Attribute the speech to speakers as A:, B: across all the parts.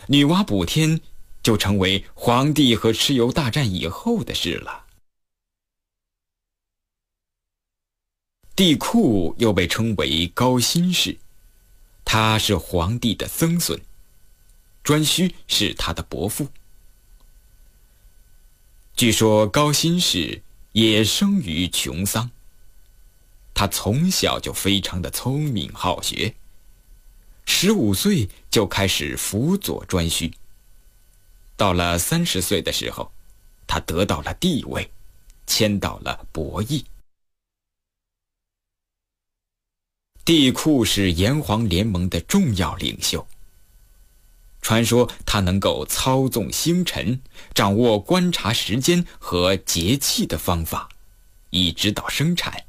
A: 女娲补天就成为黄帝和蚩尤大战以后的事了。帝喾又被称为高辛氏，他是黄帝的曾孙，颛顼是他的伯父。据说高辛氏也生于穷桑，他从小就非常的聪明好学，15岁就开始辅佐颛顼。到了30岁的时候，他得到了帝位，迁到了伯邑。帝喾是炎黄联盟的重要领袖，传说他能够操纵星辰，掌握观察时间和节气的方法，以指导生产。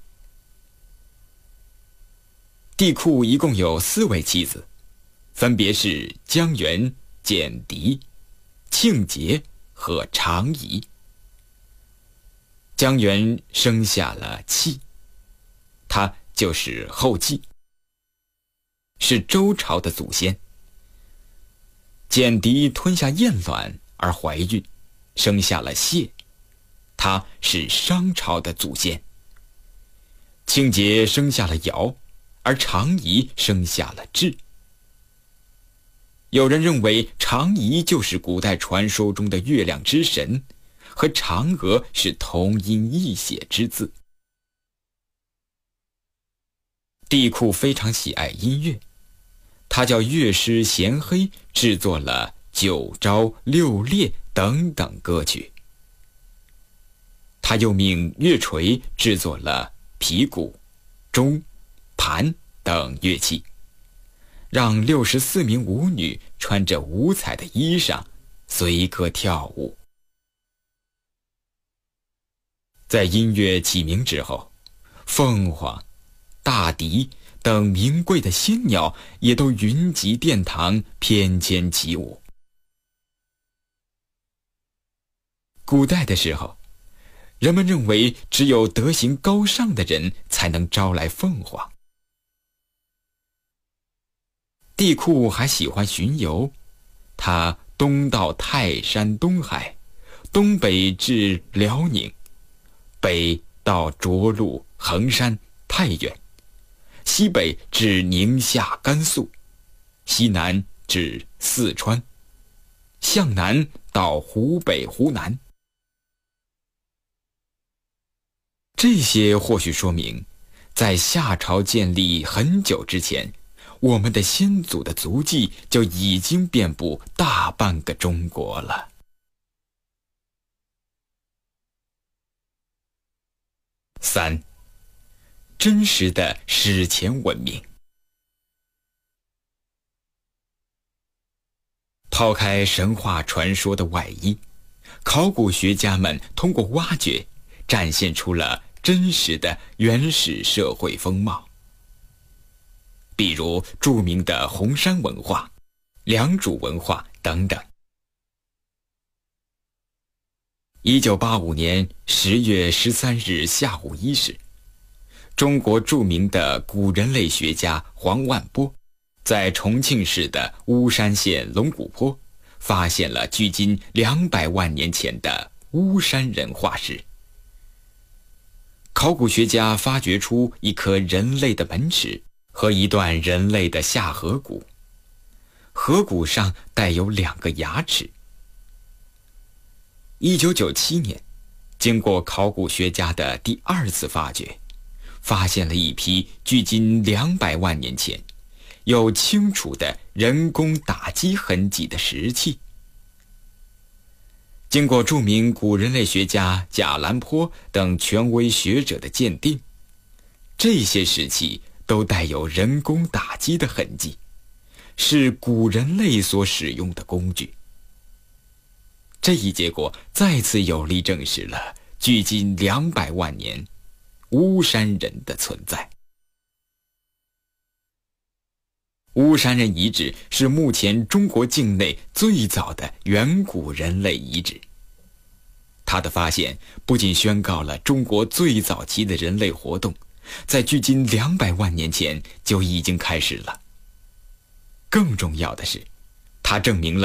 A: 帝喾一共有4位妻子，分别是姜原、简狄、庆节和长仪。姜原生下了契，他就是后稷，是周朝的祖先。简狄吞下燕卵而怀孕，生下了谢，他是商朝的祖先。庆节生下了尧，而长仪生下了智。有人认为长仪就是古代传说中的月亮之神，和嫦娥是同音异写之字。帝喾非常喜爱音乐，他叫乐师弦黑制作了《九朝》《六列》等等歌曲。他又命乐锤制作了皮鼓、钟、盘等乐器，让64名舞女穿着五彩的衣裳随歌跳舞。在音乐起名之后，凤凰、大鹂等名贵的仙鸟也都云集殿堂，翩跹起舞。古代的时候，人们认为只有德行高尚的人才能招来凤凰。帝喾还喜欢巡游，他东到泰山东海，东北至辽宁，北到涿鹿、衡山、太原，西北至宁夏、甘肃，西南至四川，向南到湖北、湖南。这些或许说明，在夏朝建立很久之前，我们的先祖的足迹就已经遍布大半个中国了。3. 真实的史前文明。抛开神话传说的外衣，考古学家们通过挖掘，展现出了真实的原始社会风貌。比如著名的红山文化、良渚文化等等。1985年10月13日下午1时，中国著名的古人类学家黄万波在重庆市的巫山县龙骨坡发现了距今200万年前的巫山人化石。考古学家发掘出一颗人类的门齿和一段人类的下颌骨，颌骨上带有2个牙齿。1997年，经过考古学家的第2次发掘，发现了一批距今200万年前有清楚的人工打击痕迹的石器。经过著名古人类学家贾兰坡等权威学者的鉴定，这些石器都带有人工打击的痕迹，是古人类所使用的工具。这一结果再次有力证实了距今200万年巫山人的存在。巫山人遗址是目前中国境内最早的远古人类遗址。它的发现不仅宣告了中国最早期的人类活动在距今200万年前就已经开始了，更重要的是，它证明了